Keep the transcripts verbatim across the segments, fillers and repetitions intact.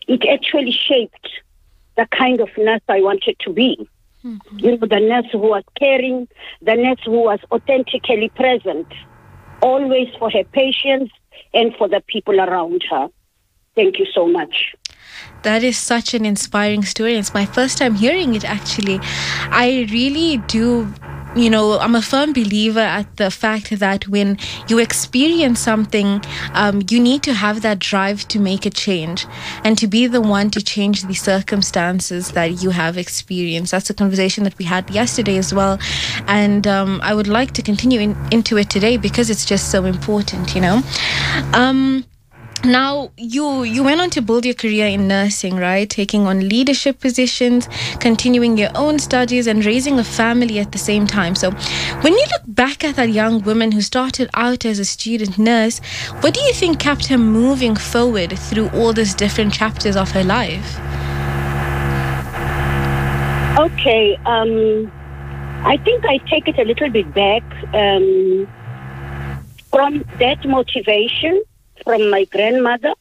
it actually shaped the kind of nurse I wanted to be. Mm-hmm. You know, the nurse who was caring, the nurse who was authentically present, always for her patients and for the people around her. Thank you so much. That is such an inspiring story. It's my first time hearing it, actually. I really do, you know, I'm a firm believer at the fact that when you experience something, um, you need to have that drive to make a change and to be the one to change the circumstances that you have experienced. That's a conversation that we had yesterday as well. And um, I would like to continue in, into it today because it's just so important, you know. Um... Now, you you went on to build your career in nursing, right? Taking on leadership positions, continuing your own studies, and raising a family at the same time. So, when you look back at that young woman who started out as a student nurse, what do you think kept her moving forward through all these different chapters of her life? Okay, um, I think I take it a little bit back um, from that motivation from my grandmother,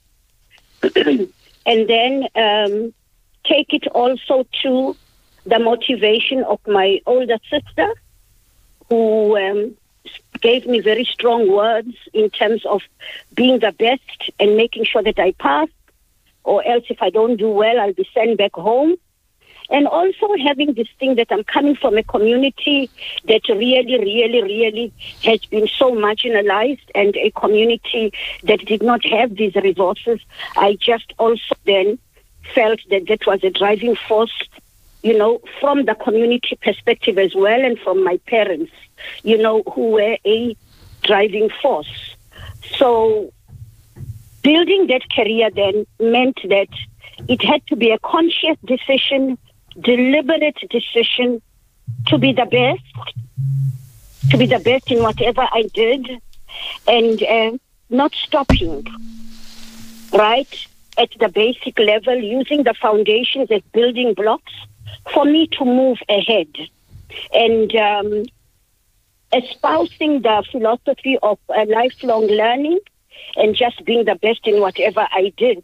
and then um, take it also to the motivation of my older sister, who um, gave me very strong words in terms of being the best and making sure that I pass, or else if I don't do well, I'll be sent back home. And also having this thing that I'm coming from a community that really, really, really has been so marginalized, and a community that did not have these resources. I just also then felt that that was a driving force, you know, from the community perspective as well, and from my parents, you know, who were a driving force. So building that career then meant that it had to be a conscious decision, deliberate decision to be the best, to be the best in whatever I did, and uh, not stopping, right, at the basic level, using the foundations as building blocks for me to move ahead, and um, espousing the philosophy of uh, lifelong learning and just being the best in whatever I did.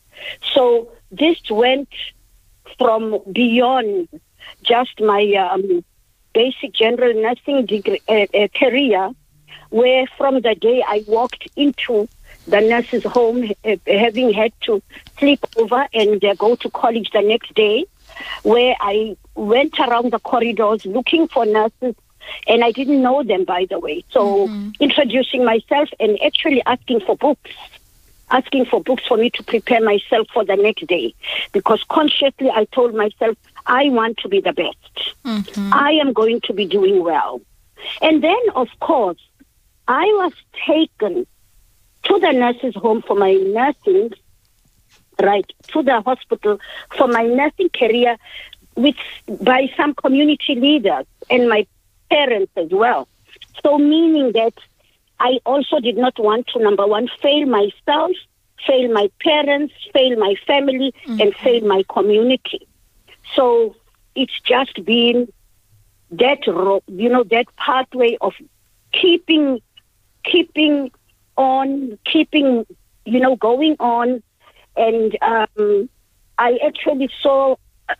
So this went from beyond just my um, basic general nursing degree, uh, uh, career, where from the day I walked into the nurse's home, uh, having had to sleep over and uh, go to college the next day, where I went around the corridors looking for nurses, and I didn't know them, by the way. So mm-hmm. introducing myself and actually asking for books. asking for books for me to prepare myself for the next day. Because consciously I told myself, I want to be the best. Mm-hmm. I am going to be doing well. And then, of course, I was taken to the nurse's home for my nursing, right, to the hospital for my nursing career with by some community leaders and my parents as well. So meaning that I also did not want to, number one, fail myself, fail my parents, fail my family, mm-hmm. and fail my community. So it's just been that, you know, that pathway of keeping, keeping on, keeping, you know, going on. And um, I actually saw,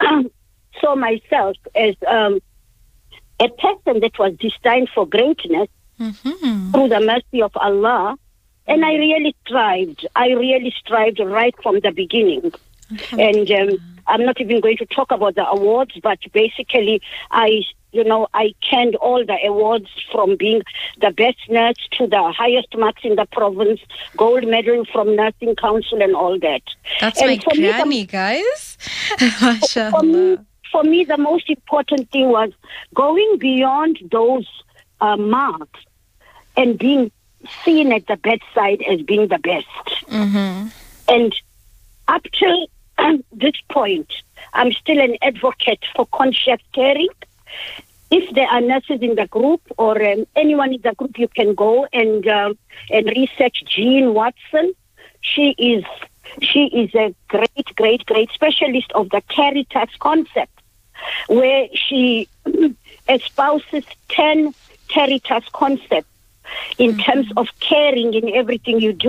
saw myself as um, a person that was destined for greatness, mm-hmm. through the mercy of Allah, and I really strived. I really strived right from the beginning. And um, I'm not even going to talk about the awards, but basically, I, you know, I canned all the awards from being the best nurse to the highest marks in the province, gold medal from Nursing Council, and all that. That's and my for granny, me, the, guys. MashaAllah. For me, for me, the most important thing was going beyond those uh, marks and being seen at the bedside as being the best. Mm-hmm. And up till this point, I'm still an advocate for conscious caring. If there are nurses in the group or um, anyone in the group, you can go and uh, and research Jean Watson. She is she is a great, great, great specialist of the Caritas concept, where she espouses ten Caritas concepts in mm-hmm. terms of caring in everything you do.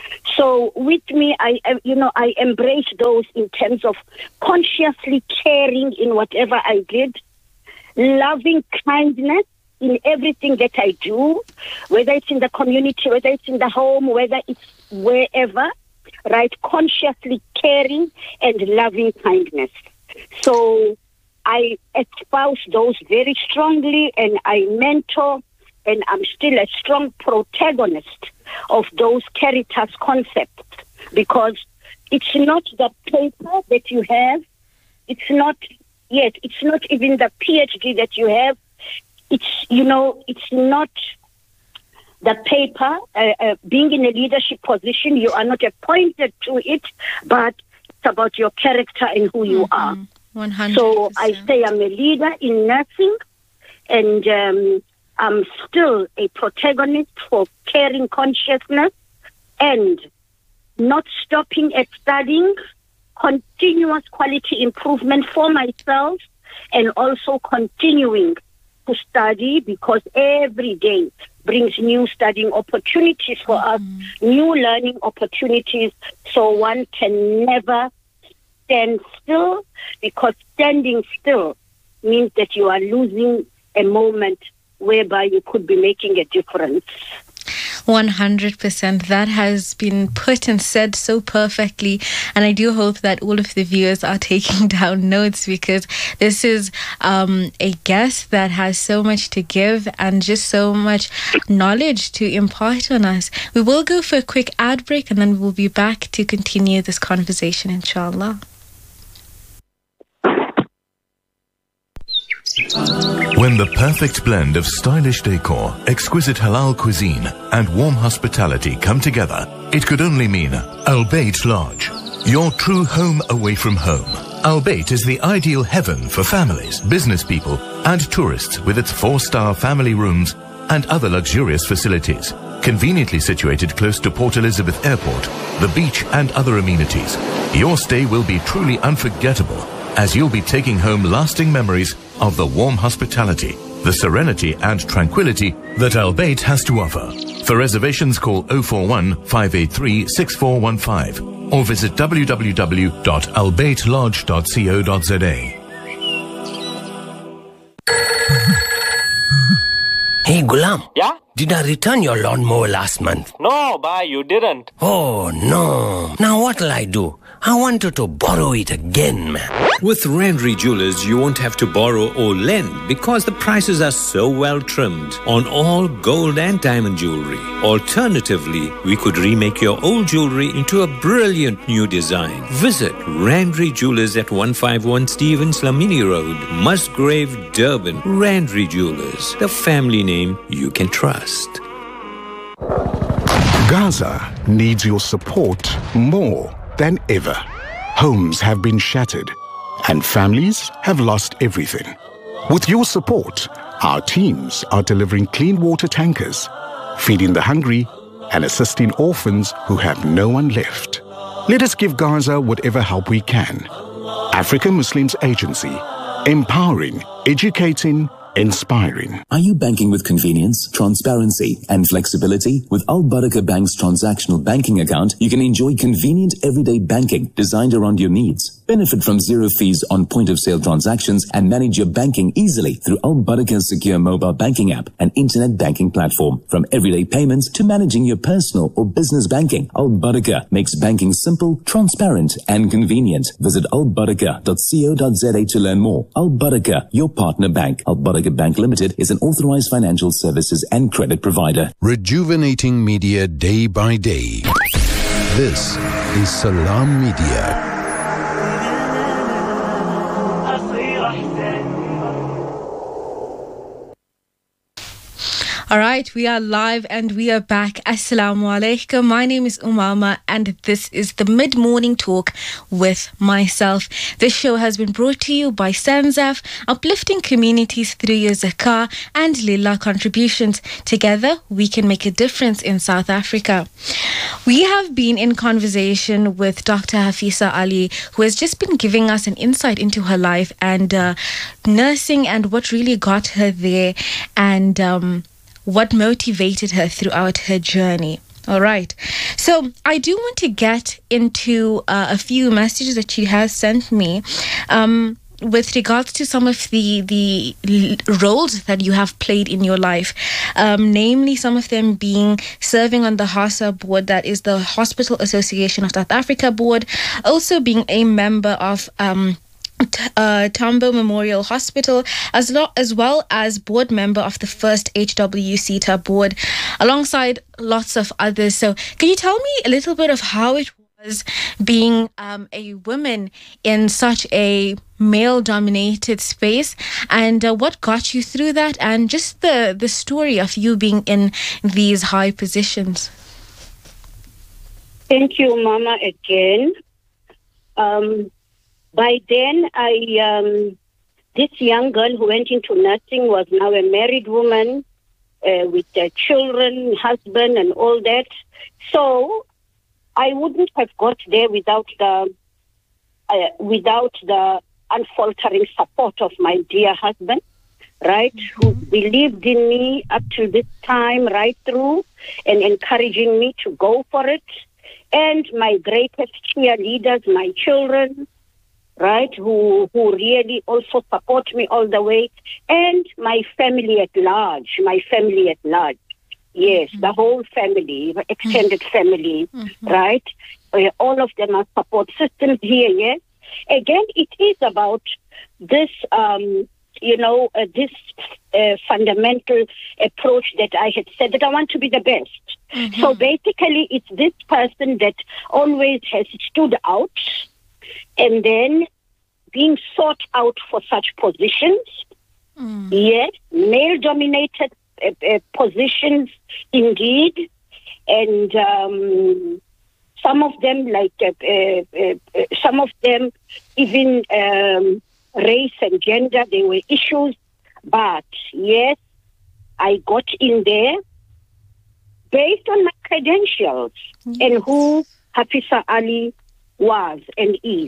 So with me, I, I, you know, I embrace those in terms of consciously caring in whatever I did, loving kindness in everything that I do, whether it's in the community, whether it's in the home, whether it's wherever, right? Consciously caring and loving kindness. So I espouse those very strongly, and I mentor, and I'm still a strong protagonist of those Caritas concepts, because it's not the paper that you have, it's not, yes, it's not even the PhD that you have, it's, you know, it's not the paper, uh, uh, being in a leadership position, you are not appointed to it, but it's about your character and who you mm-hmm. are. one hundred So percent. I say I'm a leader in nursing, and um, I'm still a protagonist for caring consciousness and not stopping at studying, continuous quality improvement for myself, and also continuing to study, because every day brings new studying opportunities for mm-hmm. us, new learning opportunities. So one can never stand still, because standing still means that you are losing a moment whereby you could be making a difference. one hundred percent. That has been put and said so perfectly. And I do hope that all of the viewers are taking down notes, because this is um, a guest that has so much to give and just so much knowledge to impart on us. We will go for a quick ad break, and then we'll be back to continue this conversation, inshallah. When the perfect blend of stylish decor, exquisite halal cuisine, and warm hospitality come together, it could only mean Al Bayt Lodge, your true home away from home. Al Bayt is the ideal heaven for families, business people, and tourists, with its four-star family rooms and other luxurious facilities. Conveniently situated close to Port Elizabeth Airport, the beach, and other amenities, your stay will be truly unforgettable, as you'll be taking home lasting memories of the warm hospitality, the serenity and tranquility that Al Bayt has to offer. For reservations, call oh four one, five eight three, six four one five or visit w w w dot al bayt lodge dot co dot z a. Hey, Gulam. Yeah? Did I return your lawnmower last month? No, bye, you didn't. Oh, no. Now what'll I do? I wanted to borrow it again, man. With Randry Jewelers, you won't have to borrow or lend, because the prices are so well trimmed on all gold and diamond jewelry. Alternatively, we could remake your old jewelry into a brilliant new design. Visit Randry Jewelers at one fifty-one Stevens Lamini Road, Musgrave, Durban. Randry Jewelers, the family name you can trust. Gaza needs your support more than ever. Homes have been shattered and families have lost everything. With your support, our teams are delivering clean water tankers, feeding the hungry, and assisting orphans who have no one left. Let us give Gaza whatever help we can. African Muslims Agency, empowering, educating, inspiring. Are you banking with convenience, transparency, and flexibility? With Al Barakah Bank's transactional banking account, you can enjoy convenient everyday banking designed around your needs. Benefit from zero fees on point-of-sale transactions and manage your banking easily through Al Barakah's secure mobile banking app and internet banking platform. From everyday payments to managing your personal or business banking, Al Barakah makes banking simple, transparent, and convenient. Visit al barakah dot co dot z a to learn more. Al Barakah, your partner bank. Al Barakah Bank Limited is an authorized financial services and credit provider. Rejuvenating media day by day. This is Salam Media. All right, we are live and we are back. Assalamu alaikum. My name is Umama and this is the mid-morning talk with myself. This show has been brought to you by Sanzaf, uplifting communities through your zakah and lillah contributions. Together, we can make a difference in South Africa. We have been in conversation with Doctor Hafisa Ali, who has just been giving us an insight into her life and uh, nursing and what really got her there, and um, what motivated her throughout her journey. All right. So I do want to get into uh, a few messages that she has sent me. Um, with regards to some of the the l- roles that you have played in your life, um, namely some of them being serving on the HASA board, that is the Hospital Association of South Africa board, also being a member of um, t- uh, Tambo Memorial Hospital, as, lo- as well as board member of the first H W SETA board, alongside lots of others. So can you tell me a little bit of how it was being um, a woman in such a male-dominated space, and uh, what got you through that, and just the, the story of you being in these high positions? Thank you, Mama, again. Um, by then, I um, this young girl who went into nursing was now a married woman uh, with uh, children, husband, and all that. So I wouldn't have got there without the uh, without the unfaltering support of my dear husband, right, who believed in me up to this time, right through, and encouraging me to go for it. And my greatest cheerleaders, my children, right, who who really also support me all the way, and my family at large, my family at large. Yes, mm-hmm. the whole family, the extended mm-hmm. family, mm-hmm. right? Uh, all of them are support systems here, yes. Again, it is about this, um, you know, uh, this uh, fundamental approach that I had said, that I want to be the best. Mm-hmm. So basically, it's this person that always has stood out and then being sought out for such positions. Mm. Yes, male-dominated uh, uh, positions indeed. And um, some of them, like uh, uh, uh, some of them, even um, race and gender, they were issues. But yes, I got in there based on my credentials yes. and who Hafisa Ali was and is.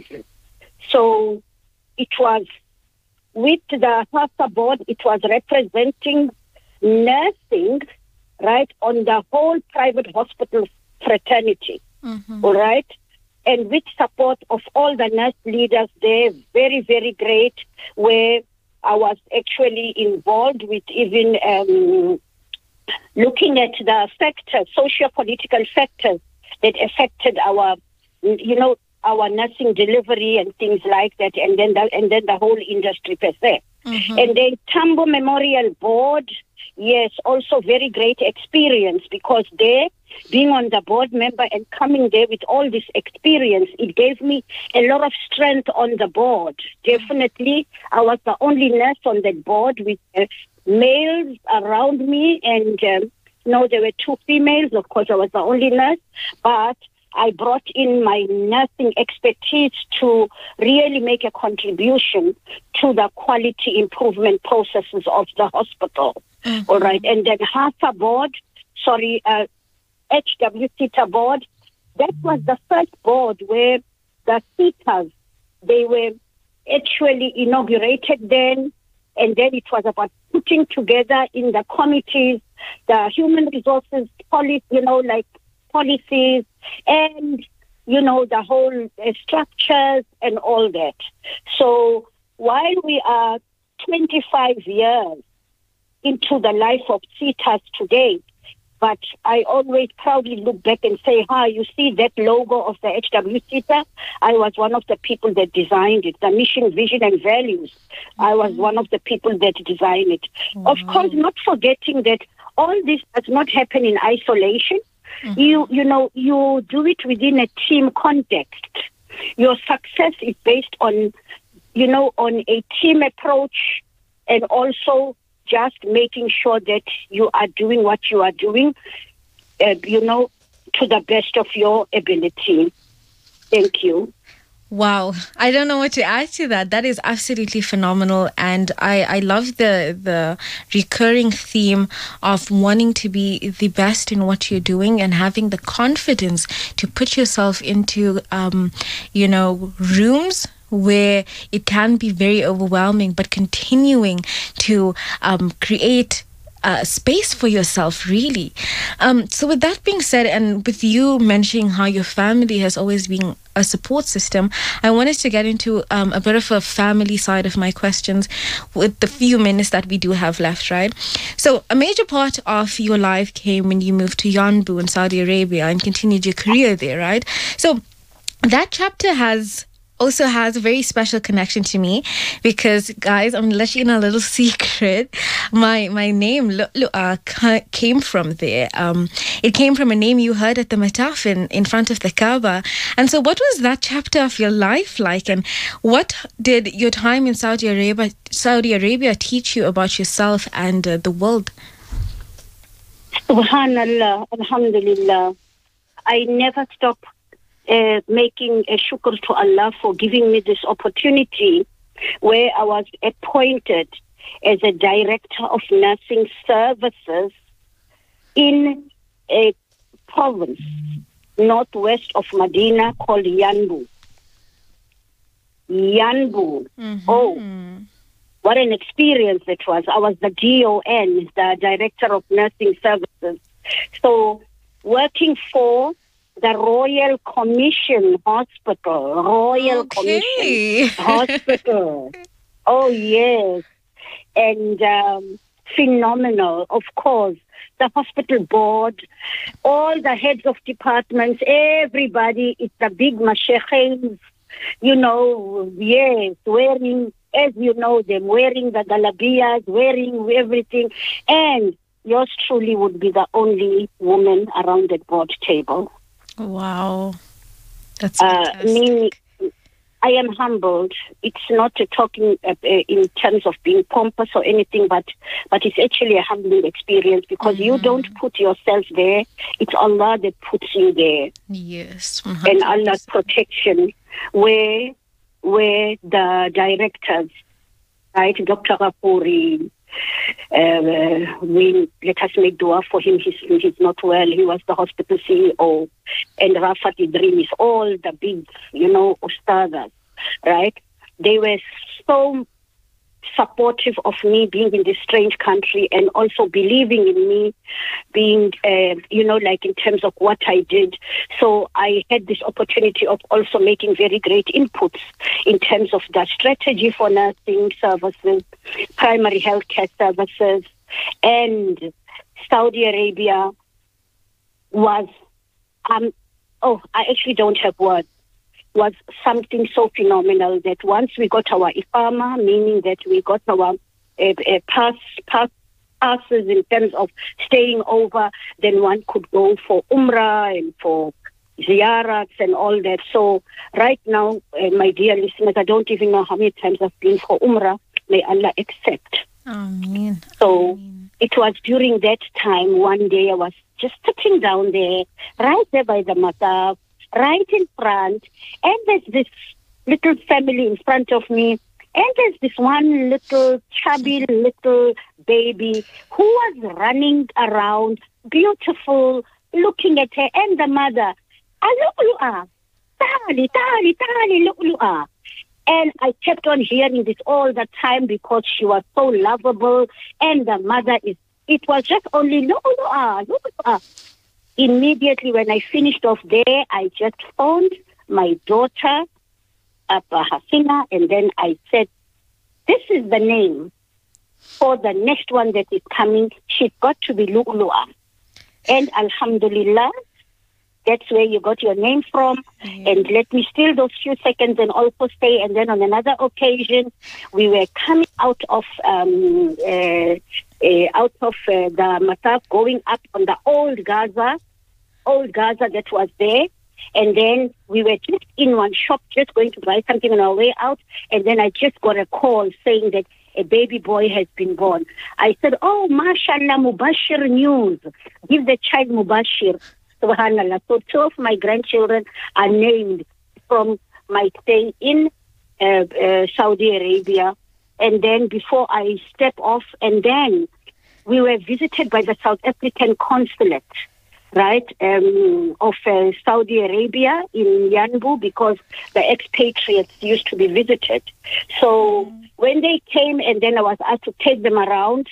So it was with the HASA board, it was representing nursing, right, on the whole private hospital fraternity, mm-hmm. all right? And with support of all the nurse leaders there, very, very great, where I was actually involved with even um, looking at the factors, socio-political factors that affected our, you know, our nursing delivery and things like that, and then the, and then the whole industry per se. Mm-hmm. And then Tambo Memorial Board, yes, also very great experience, because there, being on the board member and coming there with all this experience, it gave me a lot of strength on the board. Definitely, I was the only nurse on that board with uh, males around me, and um, no, there were two females. Of course, I was the only nurse, but I brought in my nursing expertise to really make a contribution to the quality improvement processes of the hospital. Mm-hmm. All right. And then HASA board, sorry, uh, H W SETA board, that was the first board where the SETAs, they were actually inaugurated then. And then it was about putting together in the committees the human resources policy, you know, like policies and, you know, the whole uh, structures and all that. So while we are twenty-five years into the life of SETAs today, but I always proudly look back and say, ha, you see that logo of the H W SETA? I was one of the people that designed it. The mission, vision, and values. Mm-hmm. I was one of the people that designed it. Mm-hmm. Of course, not forgetting that all this does not happen in isolation. Mm-hmm. You, you know, you do it within a team context. Your success is based on, you know, on a team approach, and also just making sure that you are doing what you are doing, uh, you know, to the best of your ability. Thank you. Wow. I don't know what to add to that. That is absolutely phenomenal. And I, I love the the recurring theme of wanting to be the best in what you're doing and having the confidence to put yourself into, um, you know, rooms where it can be very overwhelming, but continuing to um, create uh, space for yourself, really. Um, so with that being said, and with you mentioning how your family has always been a support system, I wanted to get into um, a bit of a family side of my questions with the few minutes that we do have left, right? So a major part of your life came when you moved to Yanbu in Saudi Arabia and continued your career there, right? So that chapter has also has a very special connection to me because, guys, I'm letting you in a little secret. My my name Lu'lu'a came from there. Um, it came from a name you heard at the Mataf in, in front of the Kaaba. And so what was that chapter of your life like? And what did your time in Saudi Arabia, Saudi Arabia teach you about yourself and uh, the world? Subhanallah, alhamdulillah. I never stop Uh, making a shukr to Allah for giving me this opportunity where I was appointed as a director of nursing services in a province northwest of Medina called Yanbu. Yanbu. Mm-hmm. Oh, what an experience it was. I was the D O N, the director of nursing services. So working for the Royal Commission Hospital. Royal okay. Commission Hospital. Oh, yes. And um, phenomenal, of course. The hospital board, all the heads of departments, everybody, it's the big mashaykhs, you know, yes, wearing, as you know them, wearing the galabiyas, wearing everything. And yours truly would be the only woman around the board table. Wow. That's fantastic. Uh, meaning, I am humbled. It's not a talking uh, in terms of being pompous or anything, but but it's actually a humbling experience because mm-hmm. you don't put yourself there. It's Allah that puts you there. Yes. one hundred percent. And Allah's protection, where, where the directors, right, Doctor Ghafouri, Uh, we let us make dua for him. He's, he's not well. He was the hospital C E O. And Rafat Idris, all the big, you know, ustadas, right? They were so supportive of me being in this strange country and also believing in me being, uh, you know, like in terms of what I did. So I had this opportunity of also making very great inputs in terms of the strategy for nursing services, primary healthcare services, and Saudi Arabia was, um, oh, I actually don't have words. Was something so phenomenal that once we got our iqama, meaning that we got our uh, uh, pass, pass, passes in terms of staying over, then one could go for Umrah and for ziyarats and all that. So right now, uh, my dear listeners, I don't even know how many times I've been for Umrah. May Allah accept. Amen. So Amen. It was during that time, one day I was just sitting down there, right there by the Mataf, right in front, and there's this little family in front of me, and there's this one little chubby little baby who was running around, beautiful, looking at her, and the mother, Lu'lu'a, Tali, Tali, Tali, Lu'lu'a. And I kept on hearing this all the time because she was so lovable, and the mother is, it was just only Lu'lu'a, Lu'lu'a. Immediately when I finished off there, I just phoned my daughter, Abba Hasina, and then I said, this is the name for the next one that is coming. She's got to be Lu'lu'a. And Alhamdulillah, that's where you got your name from. Mm-hmm. And let me steal those few seconds and also say, and then on another occasion, we were coming out of um, uh, uh, out of uh, the Mataf, going up on the old Gaza, old Gaza that was there. And then we were just in one shop, just going to buy something on our way out. And then I just got a call saying that a baby boy has been born. I said, oh, mashallah, Mubashir news. Give the child Mubashir. Subhanallah. So two of my grandchildren are named from my stay in uh, uh, Saudi Arabia. And then before I step off, and then we were visited by the South African consulate, right, um, of uh, Saudi Arabia in Yanbu, because the expatriates used to be visited. So when they came, and then I was asked to take them around,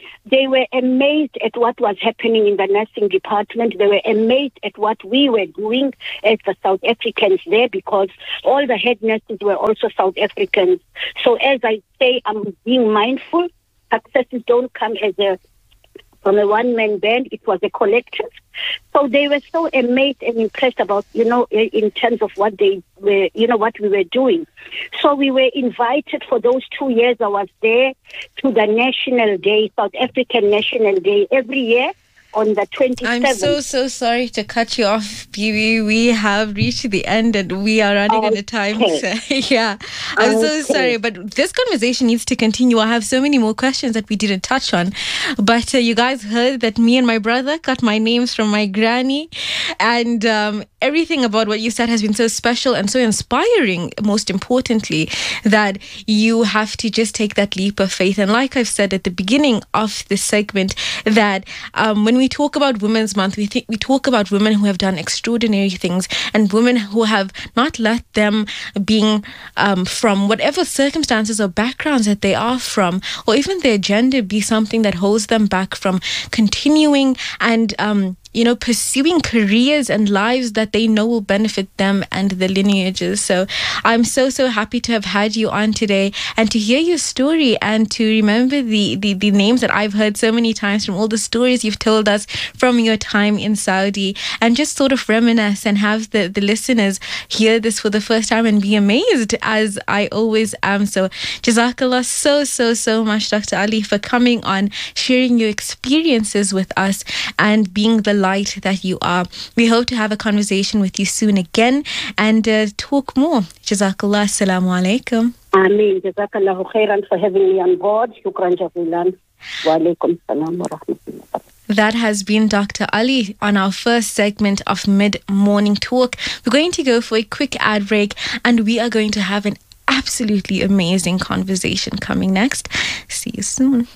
They were amazed at what was happening in the nursing department. They were amazed at what we were doing as the South Africans there, because all the head nurses were also South Africans. So as I say, I'm being mindful. Successes don't come as a from a one-man band. It was a collective. So they were so amazed and impressed about, you know, in terms of what they were, you know, what we were doing. So we were invited for those two years I was there to the National Day, South African National Day, every year on the twenty-seventh. I'm so, so sorry to cut you off, Bibi. We have reached the end and we are running okay. out of time. So, yeah, I'm okay. so sorry. But this conversation needs to continue. I have so many more questions that we didn't touch on. But uh, you guys heard that me and my brother got my names from my granny. And um, everything about what you said has been so special and so inspiring, most importantly, that you have to just take that leap of faith. And like I've said at the beginning of this segment, that um, when we talk about Women's Month, we think we talk about women who have done extraordinary things and women who have not let them being um, from whatever circumstances or backgrounds that they are from, or even their gender, be something that holds them back from continuing and um, you know, pursuing careers and lives that they know will benefit them and their lineages. So I'm so, so happy to have had you on today and to hear your story and to remember the, the, the names that I've heard so many times from all the stories you've told us from your time in Saudi, and just sort of reminisce and have the, the listeners hear this for the first time and be amazed, as I always am. So Jazakallah so, so, so much, Doctor Ali, for coming on, sharing your experiences with us and being the light that you are. We hope to have a conversation with you soon again and uh, talk more. Jazakallah. Assalamu alaikum. Ameen. Jazakallahu khairan for having me on board. Shukran jazilan. Wa alaikum salam wa rahmatullah. That has been Doctor Ali on our first segment of Mid-Morning Talk. We're going to go for a quick ad break and we are going to have an absolutely amazing conversation coming next. See you soon.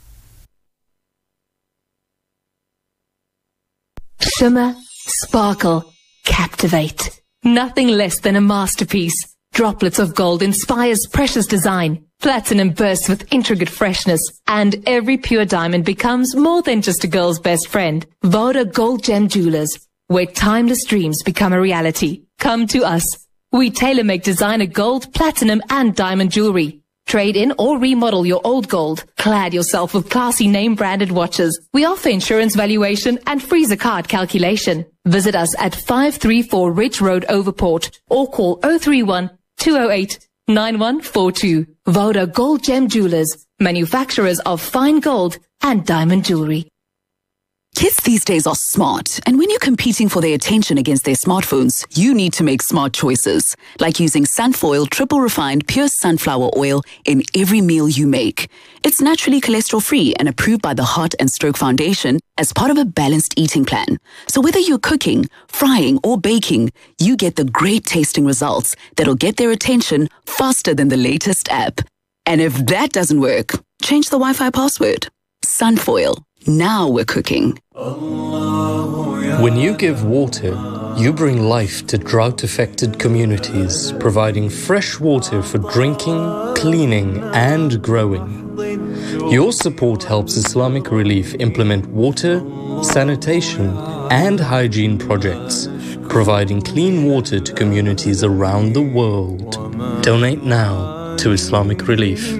Shimmer, sparkle, captivate. Nothing less than a masterpiece. Droplets of gold inspires precious design. Platinum bursts with intricate freshness. And every pure diamond becomes more than just a girl's best friend. Voda Gold Gem Jewelers, where timeless dreams become a reality. Come to us. We tailor-make designer gold, platinum and diamond jewelry. Trade in or remodel your old gold. Clad yourself with classy name-branded watches. We offer insurance valuation and free zakat calculation. Visit us at five three four Ridge Road, Overport, or call oh three one, two oh eight, nine one four two. Voda Gold Gem Jewelers, manufacturers of fine gold and diamond jewelry. Kids these days are smart, and when you're competing for their attention against their smartphones, you need to make smart choices, like using Sunfoil triple refined pure sunflower oil in every meal you make. It's naturally cholesterol-free and approved by the Heart and Stroke Foundation as part of a balanced eating plan. So whether you're cooking, frying, or baking, you get the great tasting results that'll get their attention faster than the latest app. And if that doesn't work, change the Wi-Fi password. Sunfoil. Now we're cooking. When you give water, you bring life to drought-affected communities, providing fresh water for drinking, cleaning, and growing. Your support helps Islamic Relief implement water, sanitation, and hygiene projects, providing clean water to communities around the world. Donate now to Islamic Relief.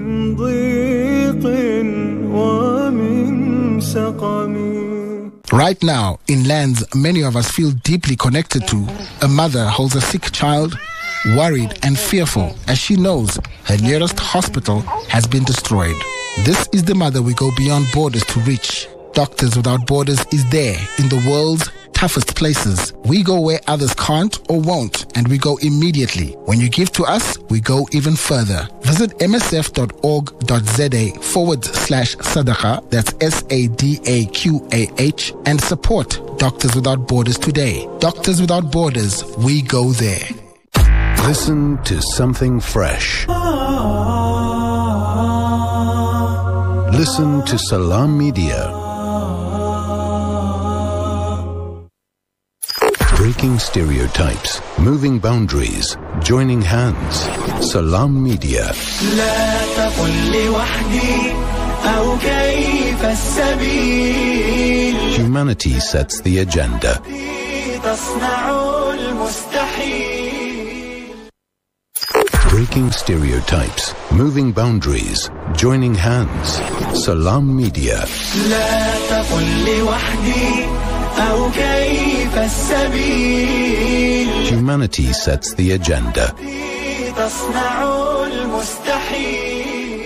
Right now, in lands many of us feel deeply connected to, a mother holds a sick child, worried and fearful as she knows her nearest hospital has been destroyed. This is the mother we go beyond borders to reach. Doctors Without Borders is there in the world's toughest places. We go where others can't or won't, and we go immediately. When you give to us, we go even further. Visit msf.org.za forward slash sadaqah, that's S A D A Q A H, and support Doctors Without Borders today. Doctors Without Borders, we go there. Listen to something fresh. Listen to Salam Media. Breaking stereotypes, moving boundaries, joining hands. Salam Media. أو كيف السبيل. Humanity sets the agenda. تصنع المستحيل. Breaking stereotypes, moving boundaries, joining hands. Salam Media. لا تقل لوحدي أو كيف السبيل. Humanity sets the agenda. تصنع المستحيل.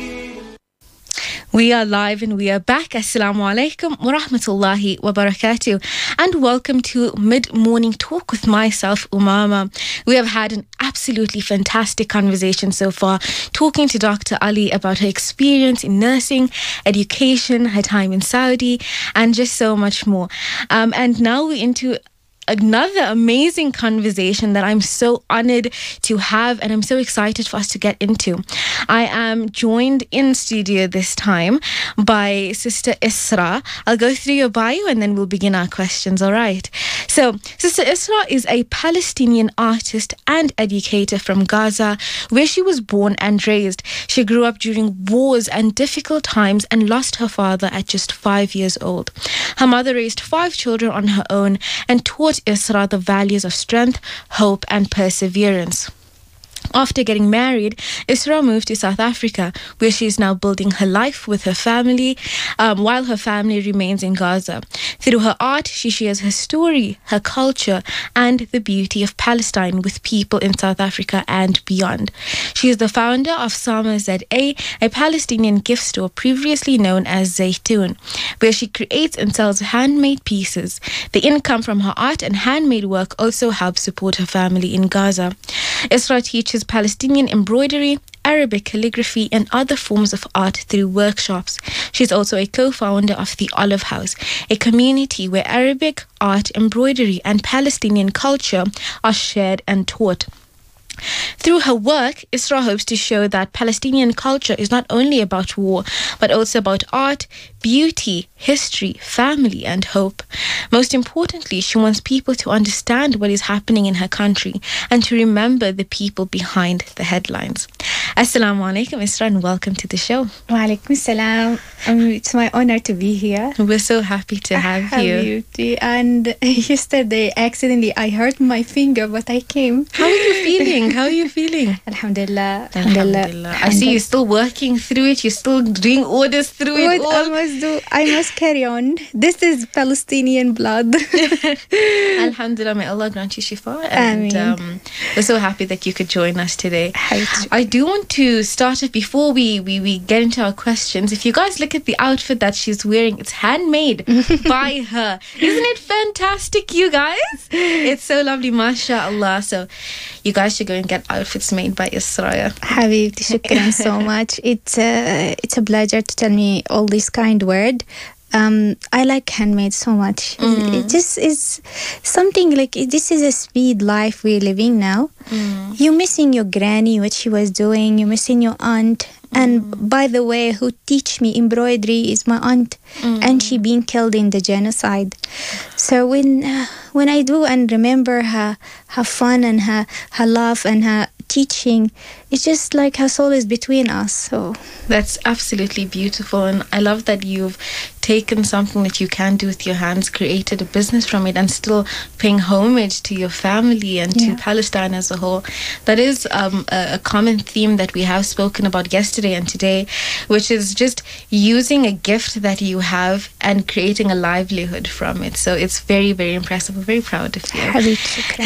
We are live and we are back. Assalamu alaikum wa rahmatullahi wa barakatuh. And welcome to Mid-Morning Talk with myself, Umama. We have had an absolutely fantastic conversation so far, talking to Doctor Ali about her experience in nursing, education, her time in Saudi, and just so much more. Um, and now we're into another amazing conversation that I'm so honored to have, and I'm so excited for us to get into. I am joined in studio this time by Sister Isra. I'll go through your bio and then we'll begin our questions, all right? So, Sister Isra is a Palestinian artist and educator from Gaza, where she was born and raised. She grew up during wars and difficult times and lost her father at just five years old. Her mother raised five children on her own and taught Isra the values of strength, hope, and perseverance. After getting married, Isra moved to South Africa, where she is now building her life with her family, um, while her family remains in Gaza. Through her art, she shares her story, her culture, and the beauty of Palestine with people in South Africa and beyond. She is the founder of Sama Z A, a Palestinian gift store previously known as Zaytoon, where she creates and sells handmade pieces. The income from her art and handmade work also helps support her family in Gaza. Isra teaches Palestinian embroidery, Arabic calligraphy, and other forms of art through workshops. She's also a co-founder of the Olive House, a community where Arabic art, embroidery, and Palestinian culture are shared and taught. Through her work, Isra hopes to show that Palestinian culture is not only about war, but also about art, beauty, history, family, and hope. Most importantly, she wants people to understand what is happening in her country and to remember the people behind the headlines. Assalamu alaikum, Isra, and welcome to the show. Wa alaikum salam. Um, it's my honor to be here. We're so happy to have you. Happy. And yesterday, accidentally, I hurt my finger, but I came. How are you feeling? How are you feeling? Alhamdulillah. Alhamdulillah. Alhamdulillah. I see you're still working through it. You're still doing orders through what it all. I must do, I must carry on. This is Palestinian blood. Alhamdulillah, may Allah grant you shifa. And um, we're so happy that you could join us today. I do want to start off before we, we, we get into our questions. If you guys look at the outfit that she's wearing, it's handmade by her. Isn't it fantastic, you guys? It's so lovely, mashallah. So you guys should go and get outfits made by Isra. Habibti, shukran so much. It's a, it's a pleasure to tell me all this kind word. Um, I like handmade so much. Mm. It just is something like, this is a speed life we're living now. Mm. You're missing your granny, what she was doing. You're missing your aunt. Mm. And by the way, who teach me embroidery is my aunt. Mm. And she been killed in the genocide. So when uh, when I do and remember her, her fun and her, her love and her teaching, it's just like her soul is between us. So that's absolutely beautiful, and I love that you've taken something that you can do with your hands, created a business from it, and still paying homage to your family and yeah. to Palestine as a whole. That is um, a, a common theme that we have spoken about yesterday and today, which is just using a gift that you have and creating a livelihood from it. So it's very, very impressive. We're very proud of you.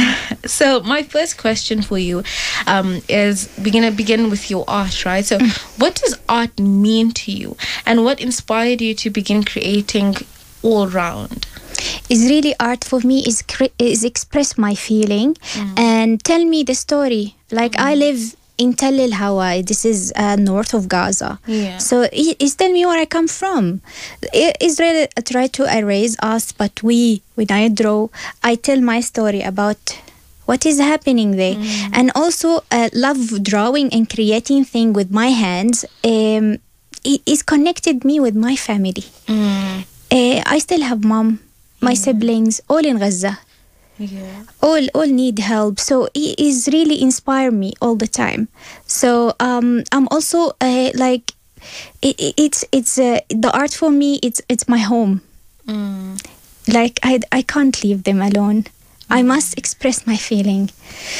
So my first question for you um, is, we're going to begin with your art, right? So mm. what does art mean to you, and what inspired you to begin creating all round? Is really art for me is cre- is express my feeling mm. and tell me the story. Like mm. I live in Tel El Hawa. This is uh, north of Gaza. Yeah. So it's tell me where I come from. Israel tried to erase us, but we, when I draw, I tell my story about what is happening there. Mm. And also uh, love drawing and creating things with my hands. Um, it, it's connected me with my family. Mm. Uh, I still have mom, my mm. siblings, all in Gaza. Yeah. All all need help. So it is really inspire me all the time. So um, I'm also uh, like it, it, it's it's uh, the art for me. It's it's my home. Mm. Like I I can't leave them alone. I must express my feeling.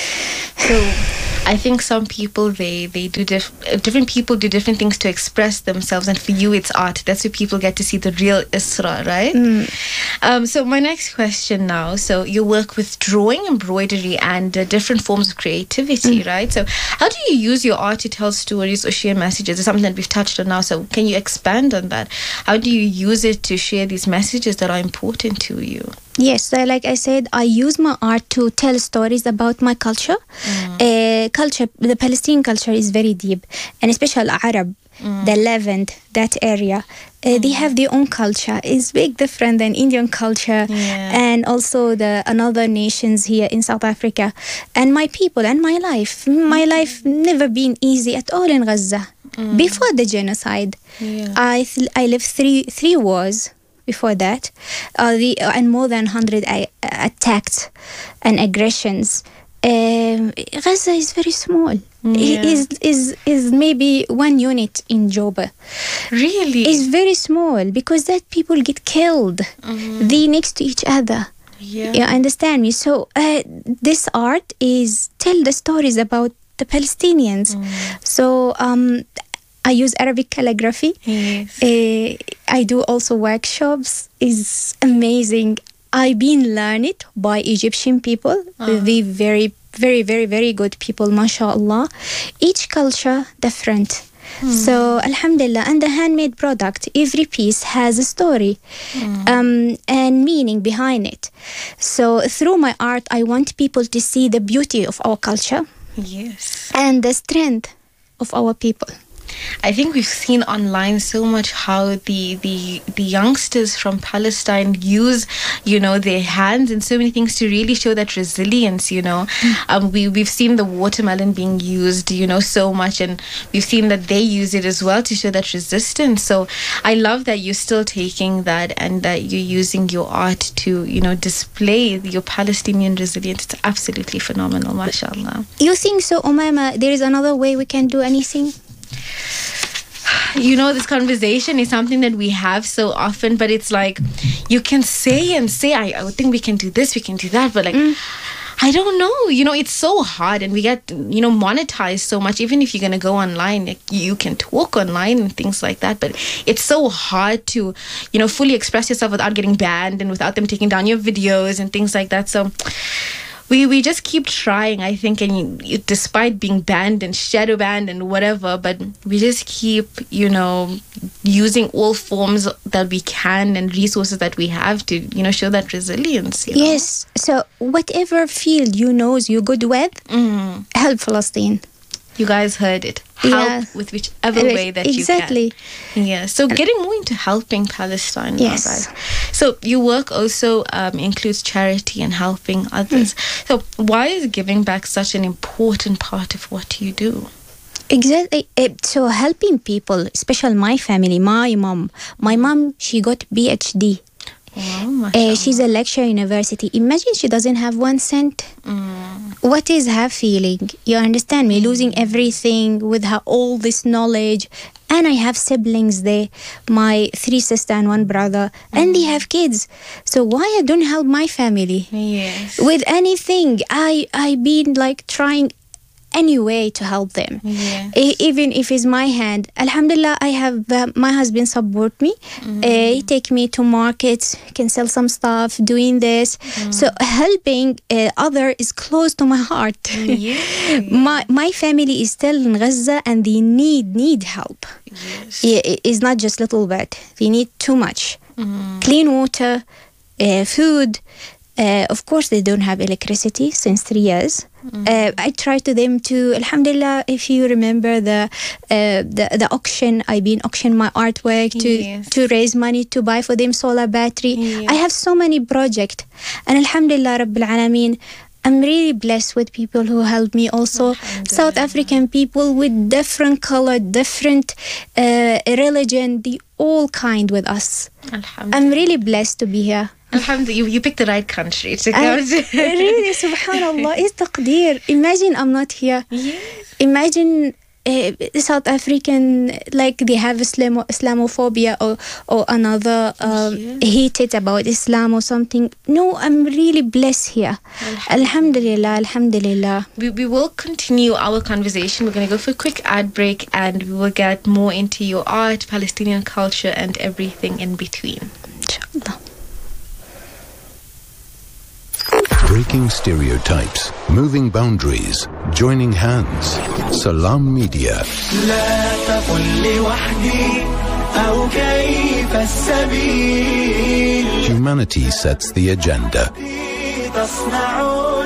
So I think some people, they, they do diff- different people do different things to express themselves, and for you it's art. That's where people get to see the real Isra, right? Mm. Um, so my next question now, so you work with drawing, embroidery, and uh, different forms of creativity, Mm. right? So how do you use your art to tell stories or share messages? It's something that we've touched on now, so can you expand on that? How do you use it to share these messages that are important to you? Yes, so like I said, I use my art to tell stories about my culture. Mm. Uh, culture, the Palestinian culture is very deep, and especially Arab, Mm. the Levant, that area. Uh, They have their own culture. It's big different than Indian culture, Yeah. and also the another nations here in South Africa. And my people and my life, my life never been easy at all in Gaza. Mm. Before the genocide, Yeah. I th- I lived three three wars. Before that, uh, the uh, and more than one hundred uh, attacks and aggressions. Um, Gaza is very small. Yeah. It is is is maybe one unit in Joba. Really? It's very small because that people get killed. Mhm. They next to each other. Yeah. You understand me? So uh, this art is tell the stories about the Palestinians. So um, I use Arabic calligraphy. Yes. Uh, I do also workshops. It's amazing. I've been learned by Egyptian people. Uh-huh. They very, very, very, very good people, mashallah. Each culture different. Hmm. So alhamdulillah, and the handmade product, every piece has a story Hmm. um, and meaning behind it. So through my art, I want people to see the beauty of our culture Yes. and the strength of our people. I think we've seen online so much how the, the the youngsters from Palestine use, you know, their hands and so many things to really show that resilience, you know. Um, we, we've seen the watermelon being used, you know, so much, and we've seen that they use it as well to show that resistance. So I love that you're still taking that and that you're using your art to, you know, display your Palestinian resilience. It's absolutely phenomenal, mashallah. You think so, Umaima? There is another way we can do anything? You know, this conversation is something that we have so often, but it's like you can say and say, I, I think we can do this, we can do that, but like, I don't know. You know, it's so hard, and we get, you know, monetized so much. Even if you're going to go online, like, you can talk online and things like that, but it's so hard to, you know, fully express yourself without getting banned and without them taking down your videos and things like that. So we we just keep trying, I think, and you, you, despite being banned and shadow banned and whatever, but we just keep, you know, using all forms that we can and resources that we have to, you know, show that resilience. You know? Yes. So whatever field you knows you're good with, Mm. help Palestine. You guys heard it. Help Yeah. with whichever Yes, way that exactly. you can. Yeah. So getting more into helping Palestine. now, Yes. guys. So your work also um, includes charity and helping others. So why is giving back such an important part of what you do? Exactly. Uh, So helping people, especially my family, my mom. My mom, she got B H D. Wow, Uh, she's a lecturer university. Imagine she doesn't have one cent. What is her feeling? You understand me? Losing everything with her all this knowledge. And I have siblings there, my three sisters and one brother, and they have kids. So why I don't help my family? Yes. With anything. I I been like trying any way to help them. Yes. E- even if it's my hand. Alhamdulillah, I have uh, my husband support me. Uh, he take me to markets, can sell some stuff, doing this. So helping uh, other is close to my heart. Yeah. my my family is still in Gaza and they need need help. Yes. I- i- It's not just little bit. They need too much. Clean water, uh, food. Uh, of course, they don't have electricity since three years. Uh, I try to them to, alhamdulillah, if you remember the uh, the, the auction, I've been auction my artwork to, Yes. to raise money to buy for them solar battery. Yeah. I have so many projects. And alhamdulillah, Rabbil Alameen, I'm really blessed with people who help me also. South African people with different color, different uh, religion, they all kind with us. Alhamdulillah. I'm really blessed to be here. Alhamdulillah, you, you picked the right country to I- go to. really, subhanallah, it's taqdeer. Imagine I'm not here. Yes. Imagine uh, South African, like they have Islamo- Islamophobia or or another um, yeah. hated about Islam or something. No, I'm really blessed here. Alhamdulillah, Alhamdulillah. We, we will continue our conversation. We're going to go for a quick ad break and we will get more into your art, Palestinian culture and everything in between. Inshallah. Breaking stereotypes, moving boundaries, joining hands. Salam Media. لا تقل لوحدي أو كيف السبيل. Humanity sets the agenda. تصنع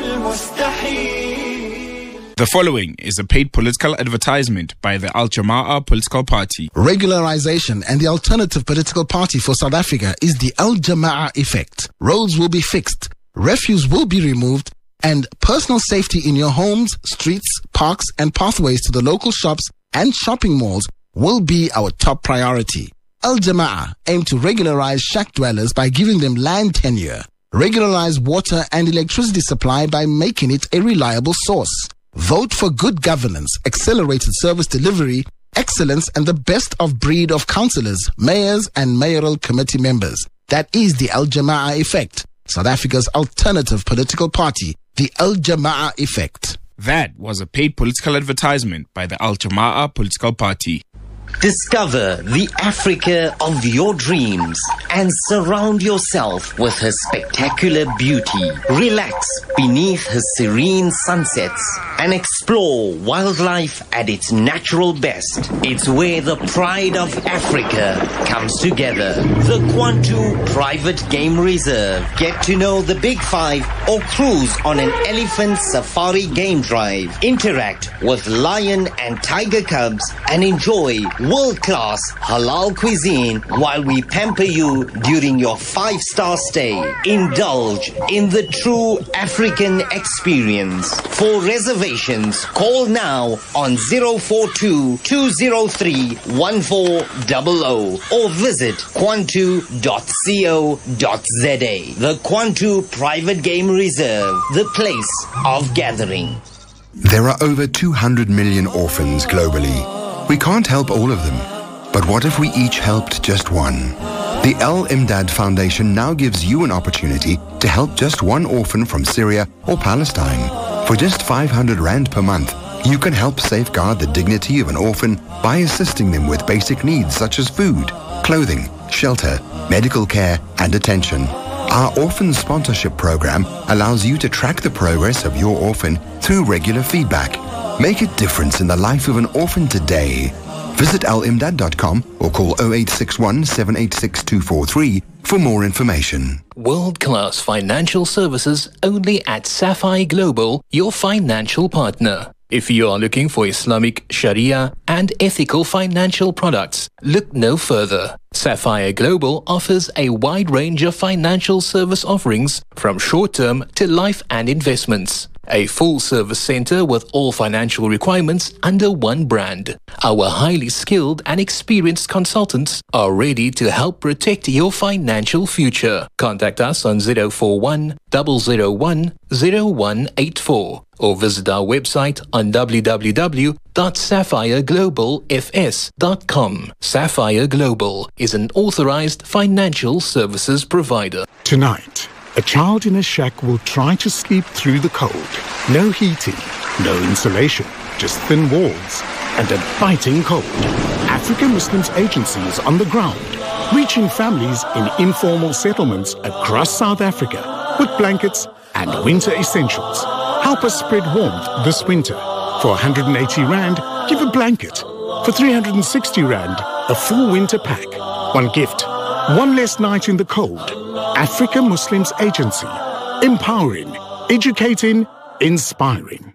المستحيل. The following is a paid political advertisement by the Al Jama'ah political party. Regularization and the alternative political party for South Africa is the Al Jama'ah effect. Roads will be fixed. Refuse will be removed, and personal safety in your homes, streets, parks, and pathways to the local shops and shopping malls will be our top priority. Al Jama'ah aim to regularize shack dwellers by giving them land tenure, regularize water and electricity supply by making it a reliable source. Vote for good governance, accelerated service delivery, excellence, and the best of breed of councillors, mayors, and mayoral committee members. That is the Al Jama'ah effect. South Africa's alternative political party, the Al Jama'ah effect. That was a paid political advertisement by the Al Jama'ah political party. Discover the Africa of your dreams and surround yourself with her spectacular beauty. Relax beneath her serene sunsets and explore wildlife at its natural best. It's where the pride of Africa comes together. The Kwantu Private Game Reserve. Get to know the Big Five or cruise on an elephant safari game drive. Interact with lion and tiger cubs and enjoy world-class halal cuisine while we pamper you during your five-star stay. Indulge in the true African experience. For reservations, call now on zero four two, two zero three, one four zero zero or visit kwantu dot co dot za. The Kwantu Private Game Reserve, the place of gathering. There are over two hundred million orphans globally. We can't help all of them, but what if we each helped just one? The Al Imdad Foundation now gives you an opportunity to help just one orphan from Syria or Palestine. For just five hundred rand per month, you can help safeguard the dignity of an orphan by assisting them with basic needs such as food, clothing, shelter, medical care, and attention. Our orphan sponsorship program allows you to track the progress of your orphan through regular feedback. Make a difference in the life of an orphan today. Visit al imdad dot com or call zero eight six one, seven eight six, two four three for more information. World-class financial services only at Sapphire Global, your financial partner. If you are looking for Islamic, Sharia, and ethical financial products, look no further. Sapphire Global offers a wide range of financial service offerings from short-term to life and investments. A full-service center with all financial requirements under one brand. Our highly skilled and experienced consultants are ready to help protect your financial future. Contact us on zero four one, zero zero one, zero one eight four or visit our website on w w w dot sapphire global f s dot com. Sapphire Global is an authorized financial services provider. Tonight, a child in a shack will try to sleep through the cold. No heating, no insulation, just thin walls and a biting cold. African Muslims Agency is on the ground, reaching families in informal settlements across South Africa with blankets and winter essentials. Help us spread warmth this winter. For one hundred eighty rand, give a blanket. For three hundred sixty rand, a full winter pack. One gift, one less night in the cold. Africa Muslims Agency. Empowering, educating, inspiring.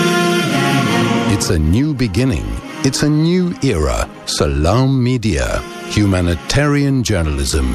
It's a new beginning. It's a new era. Salam Media. Humanitarian journalism.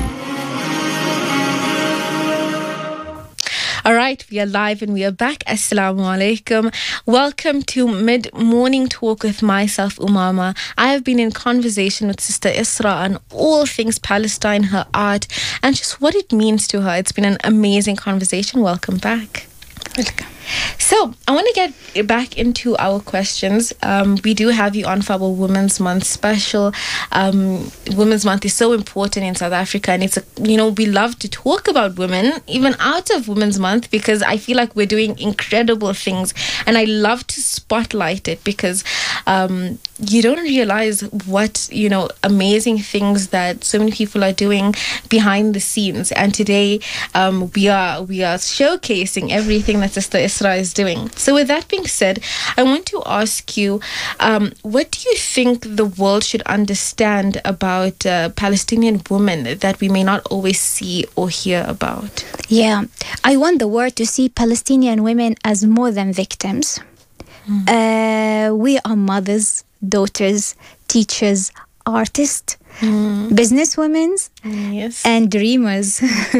All right, we are live and we are back. Assalamu alaikum. Welcome to Mid-Morning Talk with myself, Umama. I have been in conversation with Sister Isra on all things Palestine, her art, and just what it means to her. It's been an amazing conversation. Welcome back. Welcome. So I want to get back into our questions. Um, we do have you on for our Women's Month special. Um, Women's Month is so important in South Africa, and it's a, you know, we love to talk about women even out of Women's Month, because I feel like we're doing incredible things, and I love to spotlight it, because um, you don't realize what, you know, amazing things that so many people are doing behind the scenes. And today um, we are we are showcasing everything that Sister Isra is doing. So with that being said, I want to ask you, um, what do you think the world should understand about uh, Palestinian women that we may not always see or hear about? Yeah, I want the world to see Palestinian women as more than victims. Mm. Uh, we are mothers, daughters, teachers, artists, mm. businesswomen, yes. and dreamers.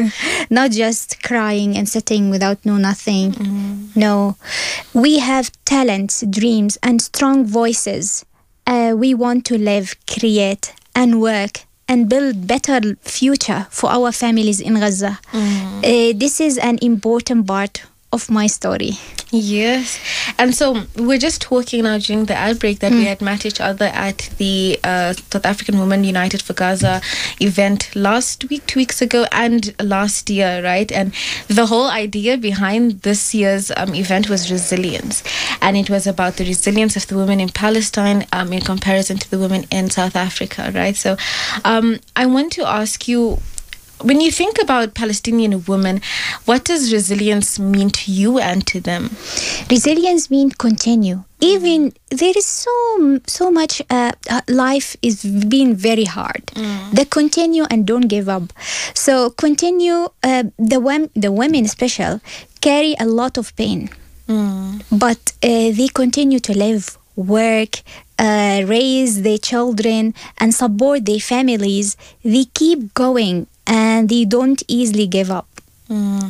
Not just crying and sitting without no nothing. Mm. No, we have talents, dreams, and strong voices. Uh, we want to live, create, and work and build better future for our families in Gaza. Mm. Uh, this is an important part of my story. Yes. And so we're just talking now during the outbreak that mm. we had met each other at the uh, South African Women United for Gaza event last week, two weeks ago, and last year, right? And the whole idea behind this year's um, event was resilience. And it was about the resilience of the women in Palestine um, in comparison to the women in South Africa, right? So um, I want to ask you, when you think about Palestinian women, what does resilience mean to you and to them? Resilience means continue. Even there is so so much uh, life is being very hard. Mm. They continue and don't give up. So continue. Uh, the wom- the women, special, carry a lot of pain, mm. but uh, they continue to live, work, uh, raise their children, and support their families. They keep going. And they don't easily give up. Mm.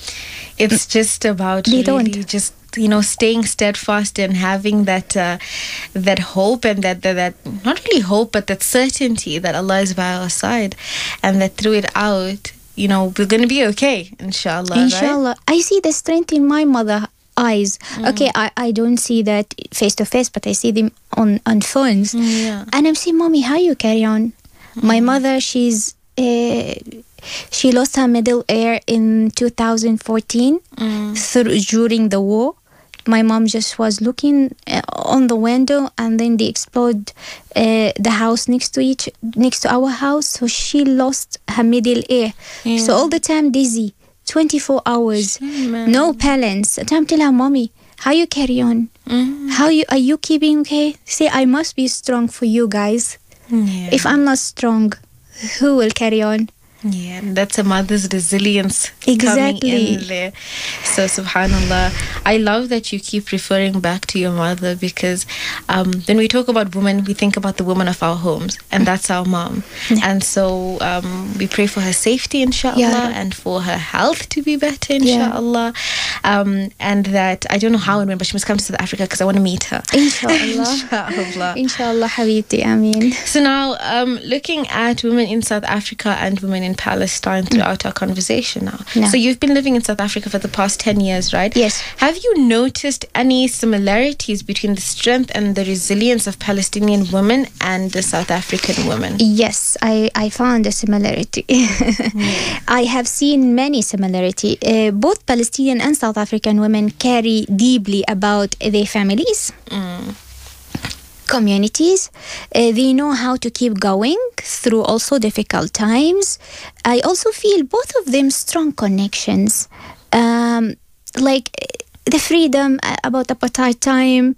It's just about they really don't. just, you know, staying steadfast and having that uh, that hope and that, that that not really hope, but that certainty that Allah is by our side, and that through it out, you know, we're going to be okay, inshallah. Inshallah. Right? I see the strength in my mother eyes. Mm. Okay, I, I don't see that face to face, but I see them on, on phones. Mm, yeah. And I'm saying, Mommy, how you carry on? Mm. My mother, she's Uh, she lost her middle ear in two thousand fourteen mm. through, during the war. My mom just was looking uh, on the window, and then they exploded uh, the house next to each next to our house. So she lost her middle ear. Yeah. So all the time dizzy, twenty-four hours, mm. no balance. And I'm telling her, Mommy, how you carry on? Mm. How you are you keeping okay? Say, I must be strong for you guys. Yeah. If I'm not strong, who will carry on? Yeah, that's a mother's resilience exactly. coming in there. So, subhanallah, I love that you keep referring back to your mother, because um, when we talk about women, we think about the woman of our homes, and that's our mom. Yeah. And so um, we pray for her safety, inshallah, yeah. and for her health to be better, inshallah. Yeah. Um, and that, I don't know how and when, but she must come to South Africa because I want to meet her. Inshallah. Inshallah. Inshallah, Habibti, Ameen. So now, um, looking at women in South Africa and women in Palestine throughout mm. our conversation now. No. So you've been living in South Africa for the past ten years, right? Yes. Have you noticed any similarities between the strength and the resilience of Palestinian women and the South African women? Yes, I, I found a similarity. mm. I have seen many similarity. Uh, both Palestinian and South African women carry deeply about their families. Mm. Communities. Uh, they know how to keep going through also difficult times. I also feel both of them strong connections, um, like the freedom about apartheid time,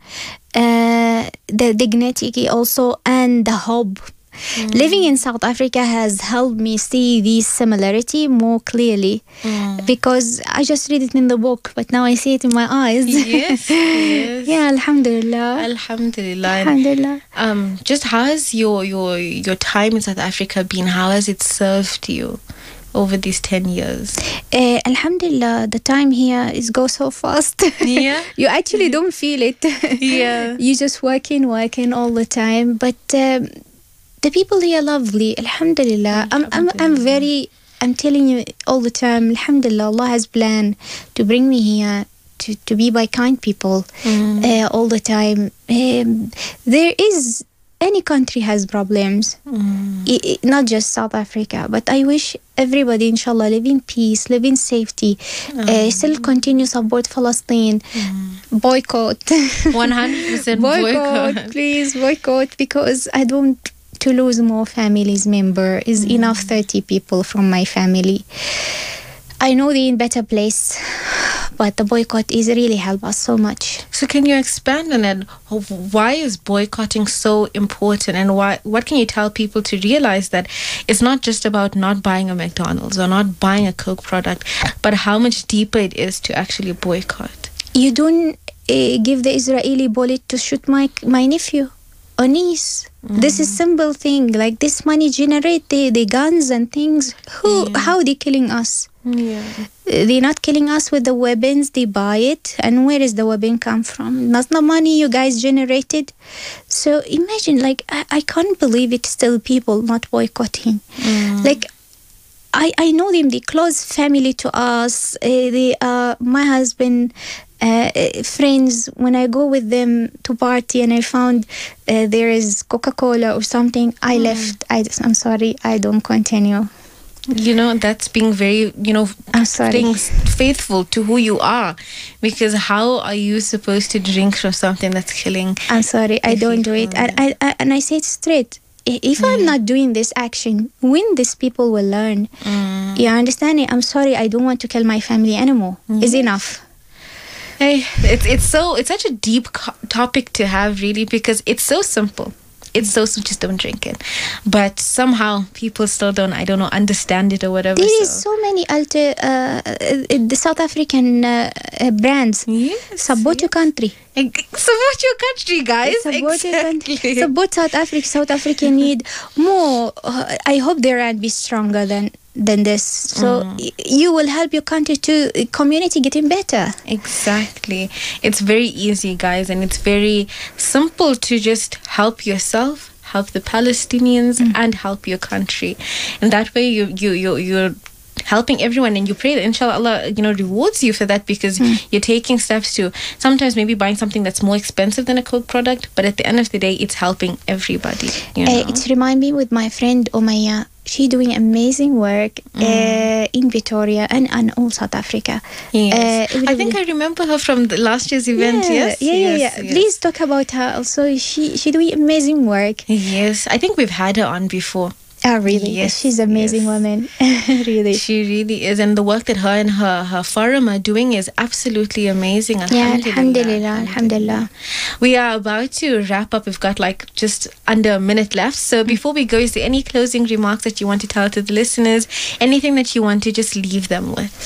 uh, the dignity also, and the hope. Mm. Living in South Africa has helped me see this similarity more clearly, mm. because I just read it in the book, but now I see it in my eyes. Yes, yes. Yeah, alhamdulillah. Alhamdulillah. Alhamdulillah. Um, just how has your, your, your time in South Africa been? How has it served you over these ten years? Uh, alhamdulillah, the time here is go so fast. Yeah. You actually don't feel it. Yeah. You just working, working all the time. But um, the people here are lovely. Alhamdulillah. I'm, I'm, I'm very, I'm telling you all the time, alhamdulillah, Allah has planned to bring me here to, to be by kind people mm. uh, all the time. Um, there is, any country has problems, mm. I, I, not just South Africa, but I wish everybody, inshallah, live in peace, live in safety, mm. uh, still continue support Palestine, mm. boycott. one hundred percent boycott. Boycott, please, boycott, because I don't to lose more families member. Is mm. enough thirty people from my family. I know they're in better place, but the boycott is really help us so much. So can you expand on it? Why is boycotting so important, and why? What can you tell people to realize that it's not just about not buying a McDonald's or not buying a Coke product, but how much deeper it is to actually boycott? You don't uh, give the Israeli bullet to shoot my my nephew or niece. Mm. This is simple thing. Like this money generate the, the guns and things. Who? Yeah. How they killing us? Yeah. They're not killing us with the weapons, they buy it. And where is the weapon come from? That's the money you guys generated. So imagine, like, I, I can't believe it's still people not boycotting. Mm. Like, I, I know them, they close family to us. Uh, they, uh, my husband, uh, friends, when I go with them to party and I found uh, there is Coca-Cola or something, I mm. left. I, I'm sorry, I don't continue. You know, that's being very, you know, I'm sorry. being faithful to who you are. Because how are you supposed to drink from something that's killing? I'm sorry, I don't do it. And I, I, and I say it straight. If mm. I'm not doing this action, when these people will learn, mm. you understand it? I'm sorry, I don't want to kill my family anymore. Mm. It's enough. Hey, it's, it's, so, it's such a deep co- topic to have, really, because it's so simple. It's so, so just don't drink it. But somehow people still don't, I don't know, understand it or whatever. There so. is so many alter, uh, the South African uh, uh, brands. Yes, support yes. your country. Support your country, guys. Support exactly. your country. Support South Africa. South Africa need more. Uh, I hope their brand be stronger than than this. So mm. y- you will help your country to uh, community getting better. Exactly. It's very easy, guys, and it's very simple to just help yourself, help the Palestinians, mm. and help your country. And that way, you you you you're helping everyone, and you pray that inshallah Allah, you know, rewards you for that, because mm. you're taking steps to sometimes maybe buying something that's more expensive than a Coke product, but at the end of the day, it's helping everybody. You know? Uh, it reminds me with my friend Omaya. She doing amazing work mm. uh, in Victoria and, and all South Africa. Yes. Uh, I think I remember her from the last year's event. Yeah, yes, yeah, yes, yeah, yeah. Yes. Please talk about her. Also, she she doing amazing work. Yes, I think we've had her on before. Oh, really? Yes, she's an amazing yes. woman. Really. She really is. And the work that her and her, her forum are doing is absolutely amazing. Yeah, alhamdulillah, alhamdulillah. We are about to wrap up. We've got like just under a minute left. So before we go, is there any closing remarks that you want to tell to the listeners? Anything that you want to just leave them with?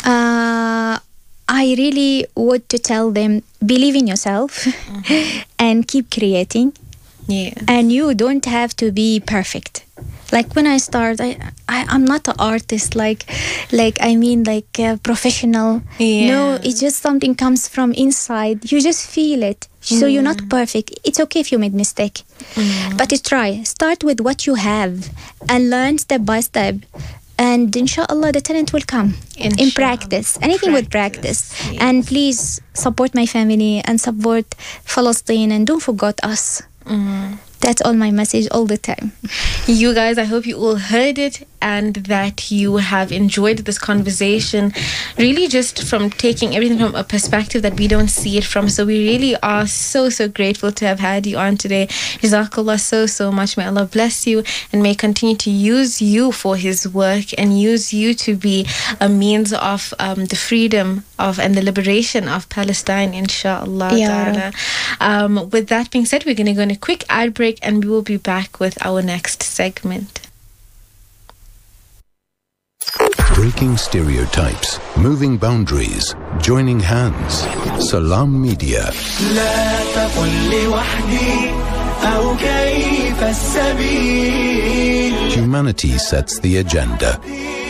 Uh, I really want to tell them, believe in yourself mm-hmm. and keep creating. Yeah. And you don't have to be perfect. Like when I start, I, I I'm not an artist. Like, like I mean, like uh, professional. Yeah. No, it's just something comes from inside. You just feel it. So mm. you're not perfect. It's okay if you made mistake, mm. but you try. Start with what you have and learn step by step. And inshallah, the talent will come inshallah. In practice. Anything practice. With practice. Yes. And please support my family and support Palestine, and don't forget us. Mm. That's all my message all the time. You guys, I hope you all heard it and that you have enjoyed this conversation. Really just from taking everything from a perspective that we don't see it from. So we really are so, so grateful to have had you on today. Jazakallah so, so much. May Allah bless you and may continue to use you for His work and use you to be a means of um, the freedom of and the liberation of Palestine, inshallah. Yeah. Um, with that being said, we're going to go on a quick ad break and we will be back with our next segment. Breaking stereotypes, moving boundaries, joining hands. Salam Media. لا تقل لوحدي أو كيف السبيل. Humanity sets the agenda.